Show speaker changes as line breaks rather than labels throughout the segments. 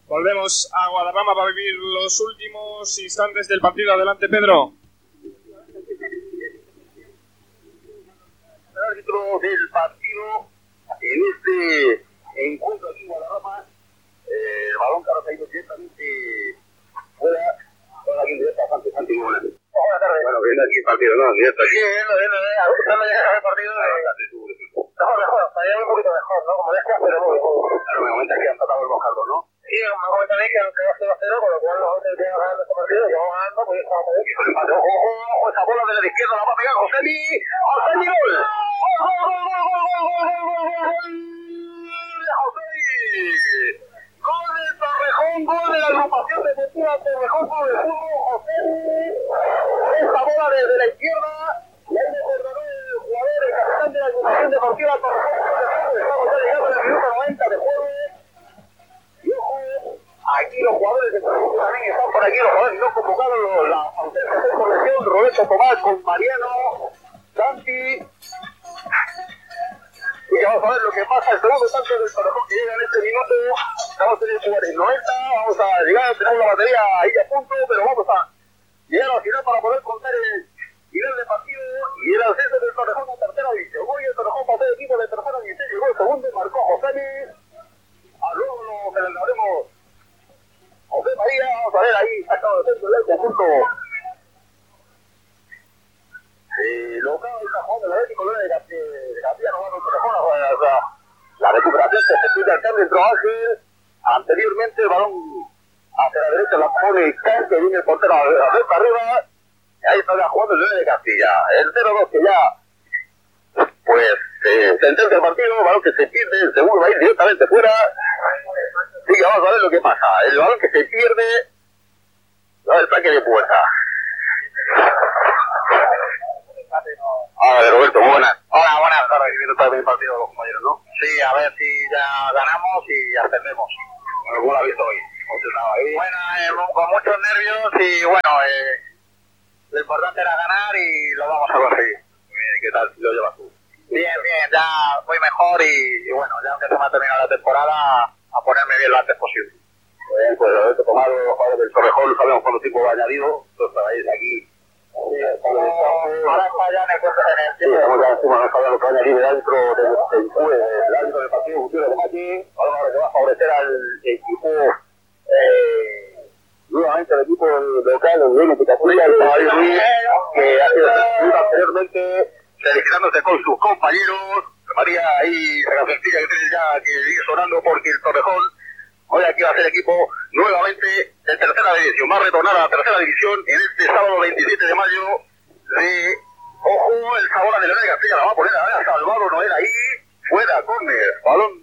Volvemos a Guadarrama para vivir los últimos instantes del partido. Adelante, Pedro.
El árbitro del partido en este encuentro aquí en Guadarrama, el balón que ha caído directamente fuera, ahora aquí en directo a Santi Buenas. Buenas tardes. Bueno, viendo aquí el partido, ¿no? Directo aquí. Sí, viendo, ajustando ya el partido. Mejor, estaría un poquito mejor, ¿no? Como decías, pero muy bien. Claro, me comentas que han tratado el Bojardo, ¿no? Sí, me comentan ahí que aunque va 0-0, con lo cual los otros que van ganando este partido, que vamos ganando, pues estamos bien. Ojo, esa bola desde la izquierda la va a pegar Josemi, gol. Gol de Torrejón, gol de la agrupación deportiva Torrejón Club de Fútbol, Josemi. Esta bola desde la izquierda, y ahí me acordó el jugador, el capitán de la agrupación deportiva Torrejón Club de Fútbol. Estamos ya llegando al minuto 90 de juego. Y ojo, aquí los jugadores de Torrejón también están por aquí, los jugadores no convocados, la ausencia de corrección, Roberto Tomás con Mariano, Santi. Y vamos a ver lo que pasa, el segundo tanto del Torrejón que llega en este minuto. Estamos en el 90, vamos a llegar, tenemos la batería ahí a punto, pero vamos a llegar al final para poder contar el final del partido y el ascenso del Torrejón a tercera división. Hoy el Torrejón pasó de equipo de tercera división, llegó el segundo, marcó Josemi. Luego lo celebraremos José María, vamos a ver ahí, sacado de centro del conjunto. Local está jugando el Atlético de Castilla, no va con Torrejón, o sea, la recuperación que se pide al cambio entró Ángel, anteriormente el balón hacia la derecha la pone Can, que viene el portero a ver para arriba, y ahí está ya jugando el 9 de Castilla, el 0-2 que ya, pues, sentencia el partido, balón que se pierde, el segundo va a ir directamente fuera. Sí, vamos a ver lo que pasa, el balón que se pierde, el saque de puerta. Hola, Roberto, muy buenas. Hola, buenas tardes. Viendo también el partido de los compañeros, ¿no? Sí, a ver si ya ganamos y ascendemos. Bueno, ¿cómo lo has visto hoy? Bueno, con muchos nervios y bueno, lo importante era ganar y lo vamos a conseguir. Bien, ¿qué tal lo llevas tú? Bien, ya voy mejor y bueno, ya aunque se me ha terminado la temporada, a ponerme bien lo antes posible. Bien, pues Roberto Tomás, los jugadores del Torrejón, sabemos cuánto tiempo va añadido, entonces estáis aquí. Ahora está ya en el tiempo. Estamos ya encima, no sabía lo que va a añadir el árbitro del árbitro del partido Gutiérrez de Machi. Ahora que va a favorecer al equipo, nuevamente el equipo local, el Bien Equitafuria, el Caballo Ruiz, que ha sido anteriormente felicitándose con sus compañeros. María ahí, la sencilla que tiene ya que sigue sonando porque el Torrejón hoy aquí va a ser equipo nuevamente de tercera división. Va a retornar a la tercera división en este sábado 27 de mayo de... Ojo, el Sabora de León de Castilla la va a poner a Salvador Noel ahí. Fuera, córner, balón.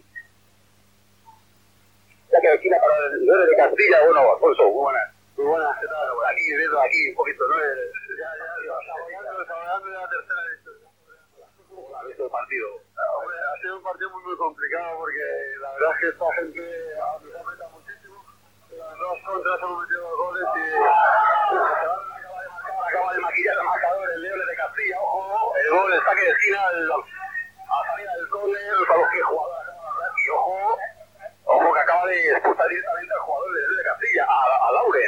Ya que esquina para el León de Castilla. Bueno, Alfonso, muy buenas. Muy buenas, ¿qué tal? Aquí, viendo aquí un poquito, ¿no? Desarrollando la tercera división. ¿Cómo ha visto el partido? Ha sido un partido muy complicado porque la verdad es que esta gente nos aprieta muchísimo. Las dos contras hemos metido dos goles y acaba de maquillar el marcador el León de Castilla. Ojo, el gol, el saque de esquina a salida del córner, a los que jugador y ojo que acaba de expulsar directamente al jugador del León de Castilla, a Lauren.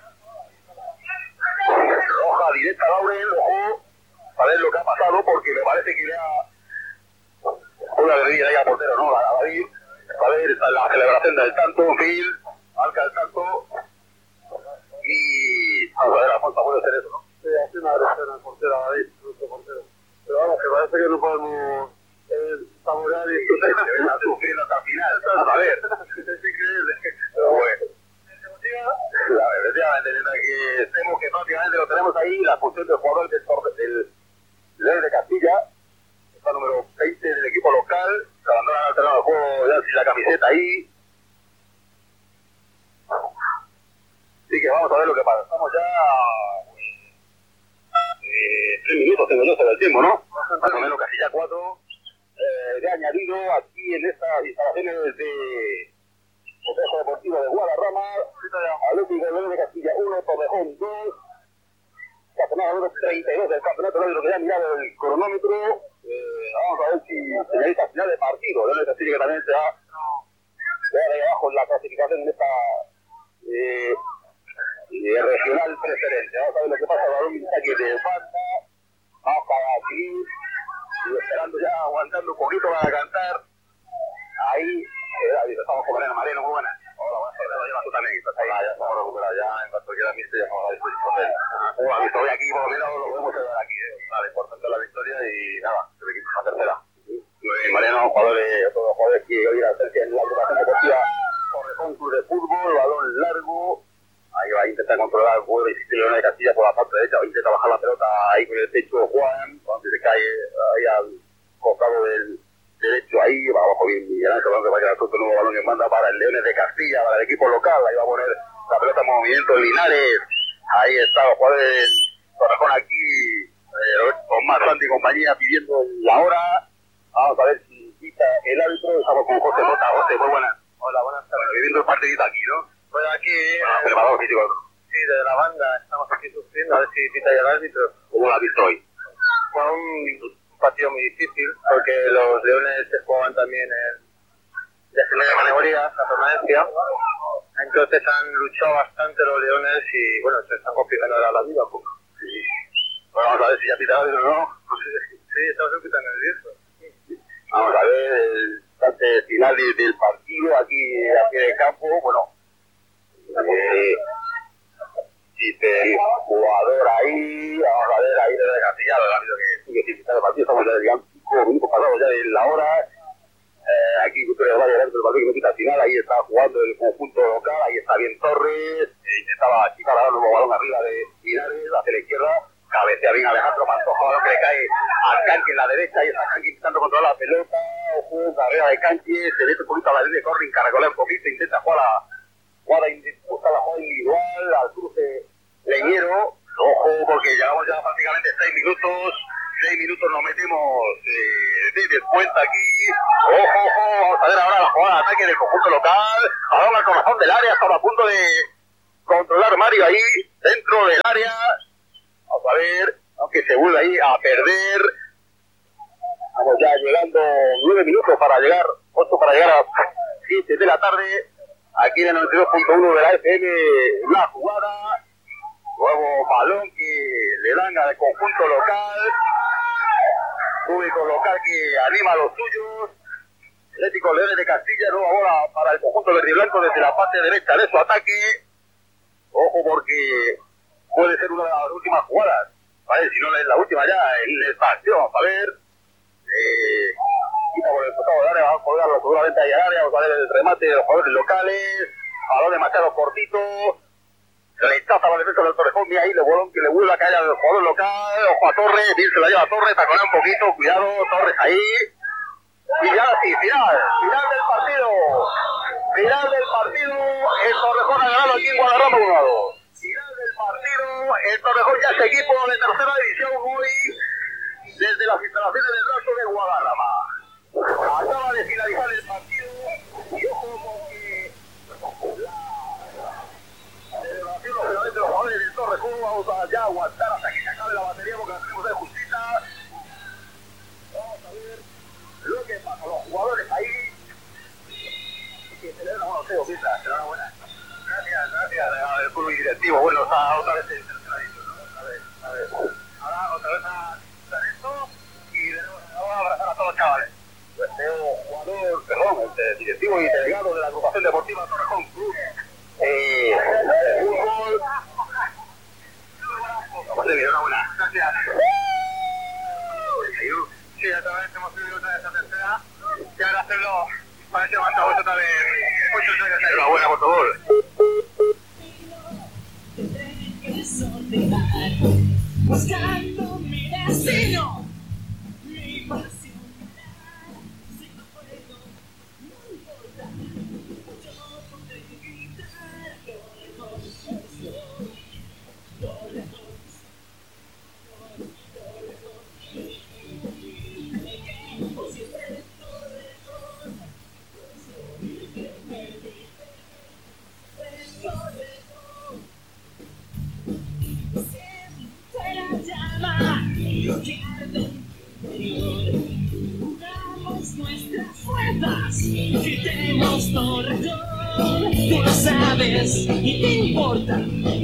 Roja directa a Lauren, ojo, a ver lo que ha pasado porque me parece que le ha una guerrilla ahí al portero, ¿no? A David, a ver la celebración del tanto, Phil, marca el tanto y vamos a ver, Alfonso puede hacer eso, ¿no? Sí, hace una agresión al portero, a David, nuestro portero. Pero vamos, que parece que no podemos saborear y sufrir hasta el final. A ver, es increíble. Pero bueno. Efectivamente, que estemos que prácticamente lo tenemos ahí, la función del jugador del León de Castilla, está número 20 del equipo local, se abandona al terreno de juego ya sin la camiseta ahí. Así que vamos a ver lo que pasa. Estamos ya 3 minutos, tengo yo sobre el tiempo, ¿no? Más o menos casi ya 4. De añadido aquí en estas instalaciones de Complejo Deportivo de Guadarrama, Atlético de León de Castilla 1, Torrejón 2, campeonato número 32 del campeonato, lo que ya ha mirado el cronómetro. Vamos a ver si señalita final de partido, León de Castilla que también se ha abajo en la clasificación en esta regional preferente. Vamos a ver lo que pasa, el balón está aquí de banda, vamos para aquí, y esperando ya, aguantando un poquito para cantar. Ahí, estamos con Mariano, muy buena. Hola, buenas tardes, lo llevas tú también. Ya estamos recuperados, ya en cuanto quiera mi ya estamos a disposición de él. La victoria aquí, por lo menos lo podemos celebrar aquí. Vale, importante la victoria y nada, el equipo es la tercera. Mariano, jugadores, todos los jugadores que hoy a hacer en la agrupación deportiva Torrejón Club de Fútbol, balón largo. Ahí va a intentar controlar el juego y León de Castilla por la parte derecha, va a intentar bajar la pelota ahí con el techo Juan, cuando se cae ahí al costado del derecho, ahí va abajo bien Miguel Ángel, que va a quedar suelto el nuevo balón que manda para el Leones de Castilla, para el equipo local, ahí va a poner la pelota en movimiento Linares, ahí está los jugadores del Torrejón aquí, con más Santi y compañía pidiendo la hora. Vamos a ver si quita el árbitro. Estamos con José Mota. José, muy buenas. Hola, buenas tardes. Bueno, viviendo el partidito aquí, ¿no? Pues aquí... preparador físico. Sí, de la banda. Estamos aquí sufriendo. A ver si quita ya el árbitro. ¿Cómo lo has visto hoy? Fue un partido muy difícil, porque los Leones se jugaban también en descenso de categoría, la permanencia. Entonces han luchado bastante los Leones y, bueno, se están complicando ahora la vida un poco. Sí. Bueno, vamos a ver si ya pita el árbitro, ¿no? Sí, estamos un poquito nerviosos. Vamos a ver el instante final del partido aquí de campo. Bueno, dice el jugador ahí. Vamos a ver ahí desde Castilla, el árbitro que sigue sin quitar el partido. Estamos ya llegando 5 minutos pasados ya de la hora. Aquí Cultura de Valle dentro del partido que no quita al final. Ahí está jugando el conjunto local. Ahí está bien Torres. Intentaba achicar a dar un nuevo balón arriba de Linares hacia la izquierda. Cabecea bien Alejandro Pantoja, balón que le cae a Canqui en la derecha y está Canqui intentando controlar la pelota. Ojo, carrera de Canqui, se mete un poquito a la línea de corre, caracolea un poquito, intenta buscar la jugada individual, al cruce Leñero. Ojo, porque llevamos ya prácticamente 6 minutos. 6 minutos nos metemos de descuenta aquí. Ojo, vamos a ver ahora la jugada de ataque del conjunto local. Balón al corazón del área, estaba a punto de controlar Mario ahí, dentro del área. Vamos a ver, aunque se vuelve ahí a perder. Estamos ya llegando 9 minutos para llegar, 8 para llegar a 7 de la tarde. Aquí en el 92.1 de la FM, la jugada. Nuevo balón que le dan al conjunto local. Público local que anima a los suyos. Atlético Leones de Castilla, nueva bola para el conjunto verde y blanco desde la parte derecha de su ataque. Ojo porque puede ser una de las últimas jugadas, ¿vale? Si no es la última ya en el partido, vamos a ver. Quita por el costado del área, vamos a colgarlo seguramente ahí al área, vamos a ver el remate de los jugadores locales, balón demasiado cortito, rechaza la defensa del Torrejón, y ahí le vuelve a caer al jugador local, ojo a Torres, bien se la lleva a Torres, taconea un poquito, cuidado, Torres ahí. Y ya sí, final del partido, el Torrejón ha ganado aquí en Guadarrama 1-2. Final del partido, el Torrejón ya es equipo de tercera división hoy desde las instalaciones del Raso de Guadarrama. Acaba de finalizar el partido y ojo porque la celebración lógicamente de los jugadores del Torrejón vamos a ya aguantar hasta que se acabe la batería porque la tenemos de justicia. Vamos a ver lo que pasa, los jugadores ahí que celebran, bueno, Teo, Pita, enhorabuena. Gracias al club directivo. Bueno, está otra vez en tercera división, ¿no? A ver. Ahora otra vez a esto y vamos a abrazar a todos los chavales. Pues jugador, directivo y delegado de la agrupación deportiva Torrejón Club de fútbol. Vamos a ver, enhorabuena. Gracias. Sí, otra vez hemos subido otra vez a tercera y ahora hacerlo para ese levantado otra vez. Muchos años. Enhorabuena por favor.
Buscando mi destino, mi pasión, si no puedo, no importa, yo podré gritar, unamos nuestras fuerzas, quitemos Torrejón. Tú lo sabes y te importa